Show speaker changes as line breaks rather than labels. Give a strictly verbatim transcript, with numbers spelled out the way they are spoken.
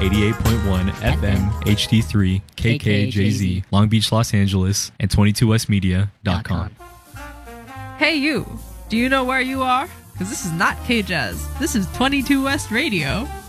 eighty-eight point one F M H D three K K J Z, Long Beach, Los Angeles, and twenty-two west media dot com.
Hey you, do you know where you are? Because this is not K-Jazz. This is twenty-two West Radio.